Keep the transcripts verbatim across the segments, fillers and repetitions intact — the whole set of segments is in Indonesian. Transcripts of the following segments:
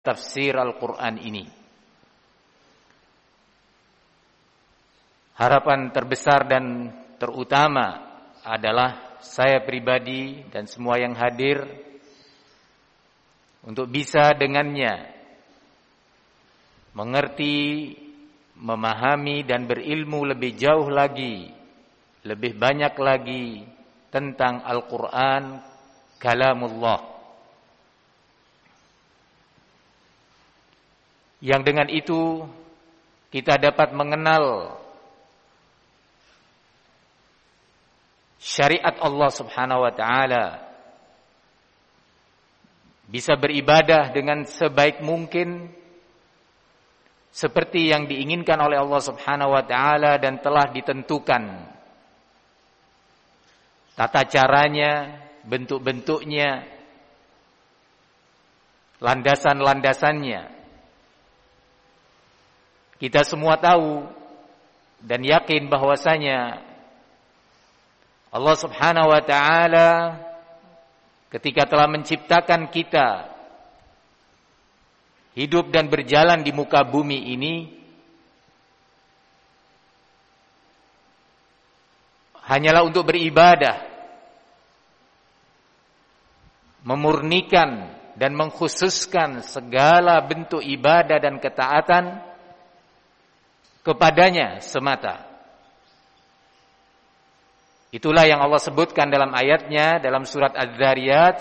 tafsir Al-Quran ini. Harapan terbesar dan terutama adalah saya pribadi dan semua yang hadir untuk bisa dengannya mengerti, memahami dan berilmu lebih jauh lagi, lebih banyak lagi tentang Al-Quran, kalamullah. Yang dengan itu kita dapat mengenal syariat Allah Subhanahu wa taala, bisa beribadah dengan sebaik mungkin seperti yang diinginkan oleh Allah Subhanahu wa taala dan telah ditentukan tata caranya, bentuk-bentuknya, landasan-landasannya. Kita semua tahu dan yakin bahwasanya Allah Subhanahu wa taala ketika telah menciptakan kita hidup dan berjalan di muka bumi ini hanyalah untuk beribadah, memurnikan dan mengkhususkan segala bentuk ibadah dan ketaatan kepadanya semata. Itulah yang Allah sebutkan dalam ayatnya dalam surat Az-Zariyat,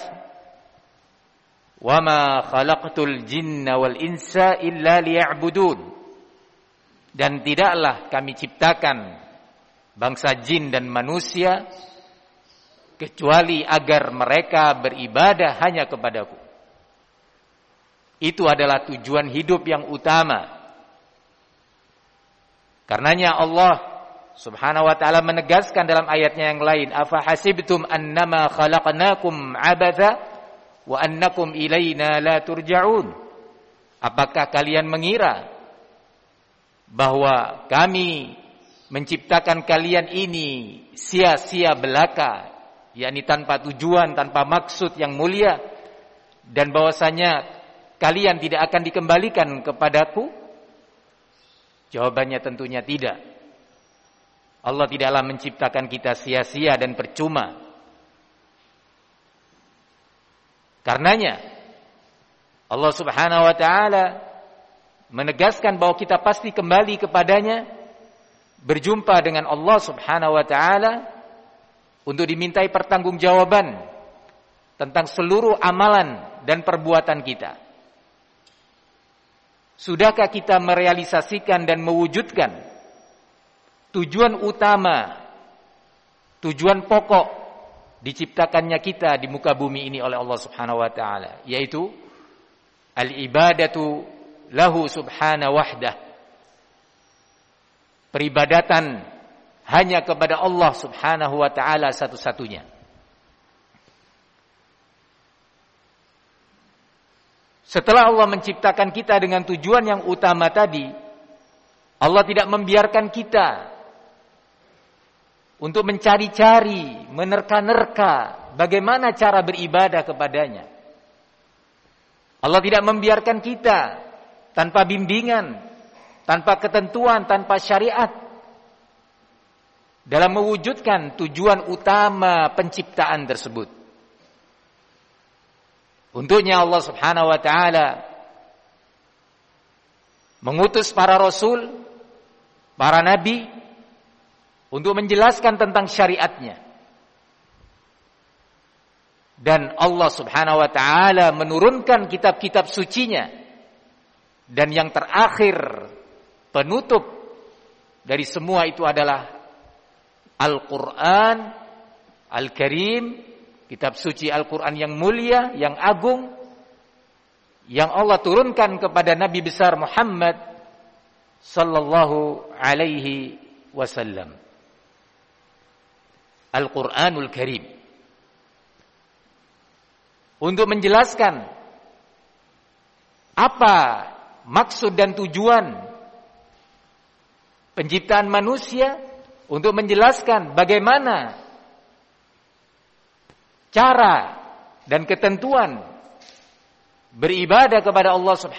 "Wa ma khalaqtul jinna wal insa illa liya'budun." Dan tidaklah kami ciptakan bangsa jin dan manusia kecuali agar mereka beribadah hanya kepadaku. Itu adalah tujuan hidup yang utama. Karenanya Allah Subhanahu wa ta'ala menegaskan dalam ayatnya yang lain, "Afa hasibtum annama khalaqnakum abatha wa annakum ilaina la turja'un." Apakah kalian mengira bahwa kami menciptakan kalian ini sia-sia belaka, yakni tanpa tujuan, tanpa maksud yang mulia, dan bahwasanya kalian tidak akan dikembalikan kepadaku? Jawabannya tentunya tidak. Allah tidaklah menciptakan kita sia-sia dan percuma. Karenanya Allah Subhanahu wa taala menegaskan bahwa kita pasti kembali kepadanya, berjumpa dengan Allah Subhanahu wa taala untuk dimintai pertanggungjawaban tentang seluruh amalan dan perbuatan kita. Sudahkah kita merealisasikan dan mewujudkan tujuan utama, tujuan pokok diciptakannya kita di muka bumi ini oleh Allah Subhanahu wa taala, yaitu al-ibadatu lahu subhanahu wahdah. Peribadatan hanya kepada Allah Subhanahu wa taala satu-satunya. Setelah Allah menciptakan kita dengan tujuan yang utama tadi, Allah tidak membiarkan kita untuk mencari-cari, menerka-nerka bagaimana cara beribadah kepadanya. Allah tidak membiarkan kita tanpa bimbingan, tanpa ketentuan, tanpa syariat dalam mewujudkan tujuan utama penciptaan tersebut. Untuknya Allah Subhanahu wa taala mengutus para rasul, para nabi untuk menjelaskan tentang syariatnya. Dan Allah Subhanahu wa taala menurunkan kitab-kitab sucinya. Dan yang terakhir, penutup dari semua itu adalah Al-Quran Al-Karim, kitab suci Al-Quran yang mulia, yang agung, yang Allah turunkan kepada Nabi besar Muhammad sallallahu alaihi wasallam. Al-Quranul Karim. Untuk menjelaskan apa maksud dan tujuan penciptaan manusia, untuk menjelaskan bagaimana cara dan ketentuan beribadah kepada Allah Subhanahu